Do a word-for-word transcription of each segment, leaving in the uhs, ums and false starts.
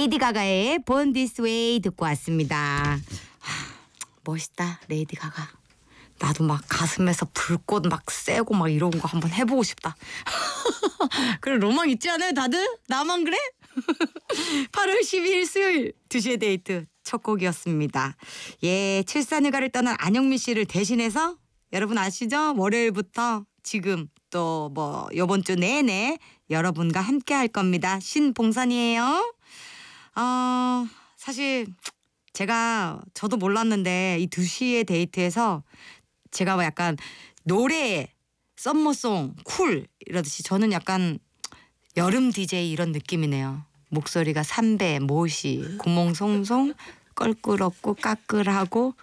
레이디 가가의 Born This Way 듣고 왔습니다. 하, 멋있다 레이디 가가. 나도 막 가슴에서 불꽃 막 쐬고 막 이런 거 한번 해보고 싶다. 그래 로망 있지 않아요 다들? 나만 그래? 팔월 십이일 수요일 두 시의 데이트 첫 곡이었습니다. 예, 칠산휴가를 떠난 안영미 씨를 대신해서 여러분 아시죠? 월요일부터 지금 또 뭐 요번 주 내내 여러분과 함께 할 겁니다. 신봉선이에요. 어, 사실 제가 저도 몰랐는데 이 두 시의 데이트에서 제가 뭐 약간 노래 썸머송 쿨 이러듯이 저는 약간 여름 디제이 이런 느낌이네요. 목소리가 삼배 모시 구멍송송 껄끄럽고 까끌하고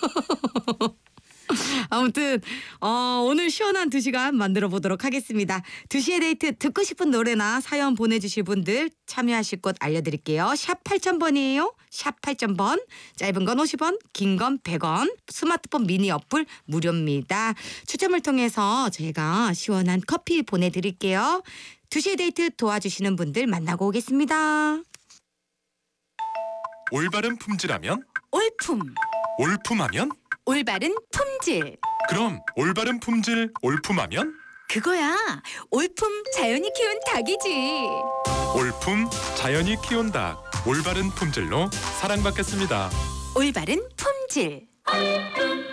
아무튼 어, 오늘 시원한 두 시간 만들어 보도록 하겠습니다. 두 시의 데이트 듣고 싶은 노래나 사연 보내주실 분들 참여하실 곳 알려드릴게요. 샵 팔천 번이에요. 샵 팔천 번. 짧은 건 오십 원, 긴 건 백 원. 스마트폰 미니 어플 무료입니다. 추첨을 통해서 저희가 시원한 커피 보내드릴게요. 두 시의 데이트 도와주시는 분들 만나고 오겠습니다. 올바른 품질하면? 올품. 올품하면? 올바른 품질. 그럼 올바른 품질 올품하면? 그거야. 올품 자연이 키운 닭이지. 올품 자연이 키운 닭. 올바른 품질로 사랑받겠습니다. 올바른 품질.